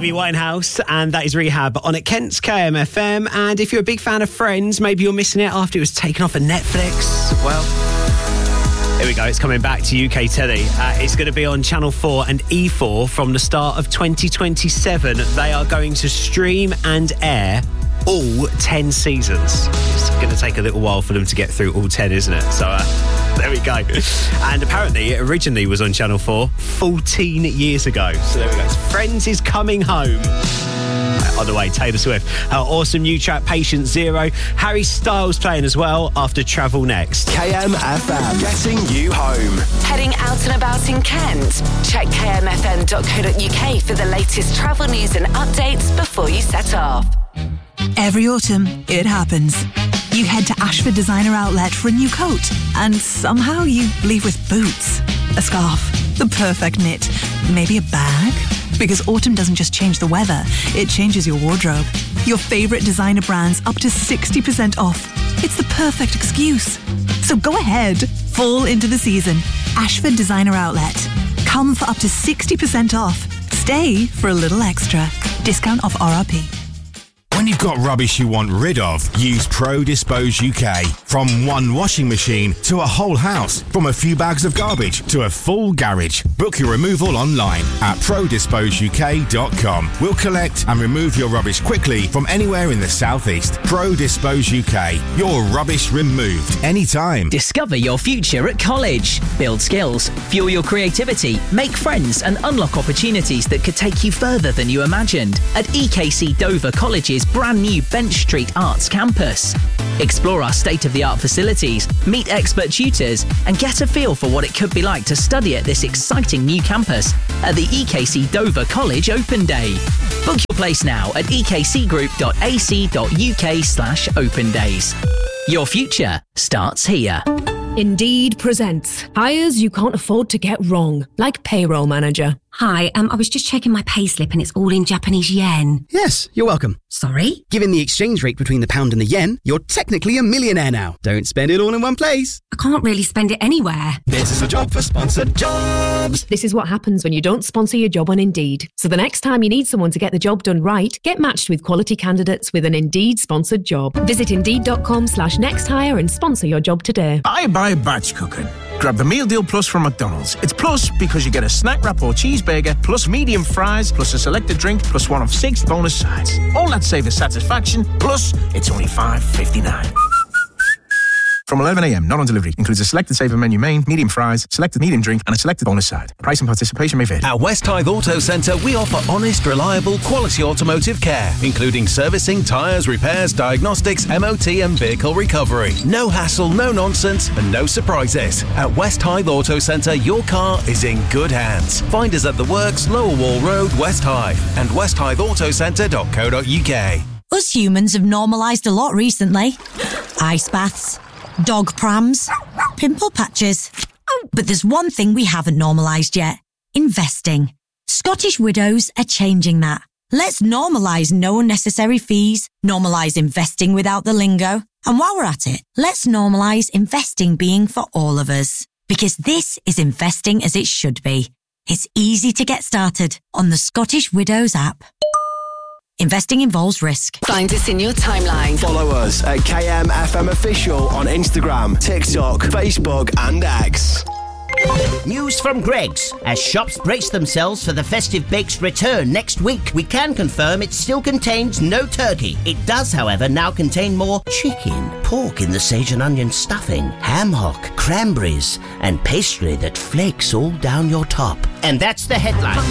Amy Winehouse, and that is Rehab on at Kent's KMFM. And if you're a big fan of Friends, maybe you're missing it after it was taken off of Netflix. Well, here we go. It's coming back to UK telly. It's going to be on Channel 4 and E4 from the start of 2027. They are going to stream and air all 10 seasons. It's going to take a little while for them to get through all 10, isn't it? So there we go. And apparently it originally was on Channel 4 14 years ago. So there we go. Friends is coming home. On the way, Taylor Swift. Her awesome new track, Patient Zero. Harry Styles playing as well after Travel Next. KMFM, getting you home. Heading out and about in Kent? Check kmfm.co.uk for the latest travel news and updates before you set off. Every autumn, it happens. You head to Ashford Designer Outlet for a new coat, and somehow you leave with boots, a scarf, the perfect knit, maybe a bag. Because autumn doesn't just change the weather, it changes your wardrobe. Your favourite designer brands up to 60% off. It's the perfect excuse. So go ahead, fall into the season. Ashford Designer Outlet. Come for up to 60% off. Stay for a little extra. Discount off RRP. When you've got rubbish you want rid of, use Pro Dispose UK. From one washing machine to a whole house, from a few bags of garbage to a full garage. Book your removal online at prodisposeuk.com. We'll collect and remove your rubbish quickly from anywhere in the southeast. Pro Dispose UK. Your rubbish removed anytime. Discover your future at college. Build skills, fuel your creativity, make friends and unlock opportunities that could take you further than you imagined at EKC Dover College's brand new Bench Street Arts campus. Explore our state-of-the-art facilities, meet expert tutors, and get a feel for what it could be like to study at this exciting new campus at the EKC Dover College Open Day. Book your place now at ekcgroup.ac.uk/open days. Your future starts here. Indeed presents hires you can't afford to get wrong, like payroll manager. Hi, I was just checking my payslip and it's all in Japanese yen. Yes, you're welcome. Sorry? Given the exchange rate between the pound and the yen, you're technically a millionaire now. Don't spend it all in one place. I can't really spend it anywhere. This is a job for Sponsored Jobs. This is what happens when you don't sponsor your job on Indeed. So the next time you need someone to get the job done right, get matched with quality candidates with an Indeed sponsored job. Visit Indeed.com/nexthire and sponsor your job today. I buy batch cooking. Grab the Meal Deal Plus from McDonald's. It's plus because you get a snack wrap or cheeseburger, plus medium fries, plus a selected drink, plus one of 6 bonus sides. All that savor satisfaction, plus it's only $5.59. From 11 a.m, not on delivery. Includes a selected saver menu main, medium fries, selected medium drink, and a selected bonus side. Price and participation may vary. At West Hythe Auto Centre, we offer honest, reliable, quality automotive care, including servicing, tyres, repairs, diagnostics, MOT, and vehicle recovery. No hassle, no nonsense, and no surprises. At West Hythe Auto Centre, your car is in good hands. Find us at The Works, Lower Wall Road, West Hythe, and westhytheautocentre.co.uk. Us humans have normalised a lot recently. Ice baths, dog prams, pimple patches. Oh, but there's one thing we haven't normalised yet. Investing. Scottish Widows are changing that. Let's normalise no unnecessary fees, normalise investing without the lingo. And while we're at it, let's normalise investing being for all of us. Because this is investing as it should be. It's easy to get started on the Scottish Widows app. Investing involves risk. Find us in your timeline. Follow us at KMFM Official on Instagram, TikTok, Facebook and X. News from Greggs. As shops brace themselves for the festive bake's return next week, we can confirm it still contains no turkey. It does, however, now contain more chicken, pork in the sage and onion stuffing, ham hock, cranberries, and pastry that flakes all down your top. And that's the headline.